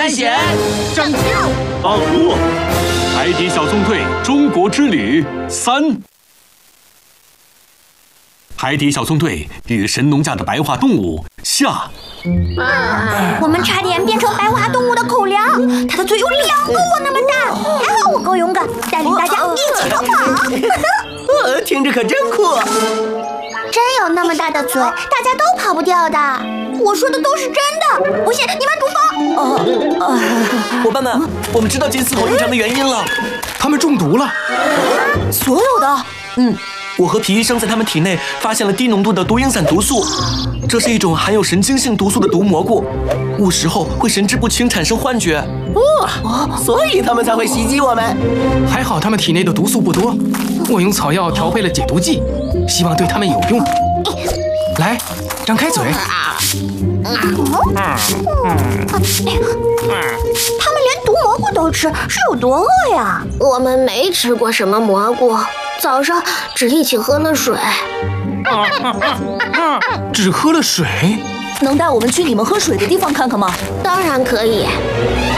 探险， 拯救， 帮助，海底小纵队中国之旅3。海底小纵队与神农架的白化动物下。 我们差点变成白化动物的口粮，它的嘴有2个我那么大，还好我够勇敢，带领大家一起逃跑。 听着可真酷！ 真有那么大的嘴，大家都跑不掉的。我说的都是真的，不信你们主播。 伙伴们，我们知道金丝猴异常的原因了， 他们中毒了。 所有的？我和皮医生在他们体内发现了低浓度的毒蝇伞毒素，这是一种含有神经性毒素的毒蘑菇，误食后会神志不清，产生幻觉。 所以他们才会袭击我们。 还好他们体内的毒素不多，我用草药调配了解毒剂，希望对他们有用。来，张开嘴。 他们连毒蘑菇都吃，是有多饿呀？ 我们没吃过什么蘑菇，早上只一起喝了水。 只喝了水？ 能带我们去你们喝水的地方看看吗？ 当然可以。